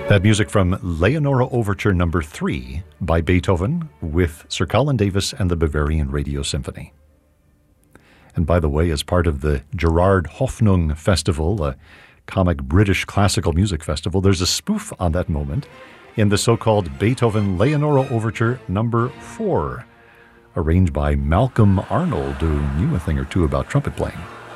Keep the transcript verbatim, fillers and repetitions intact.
That music from Leonora Overture Number Three by Beethoven with Sir Colin Davis and the Bavarian Radio Symphony. And by the way, as part of the Gerard Hoffnung Festival, a comic British classical music festival, there's a spoof on that moment in the so-called Beethoven Leonora Overture Number Four, arranged by Malcolm Arnold, who knew a thing or two about trumpet playing.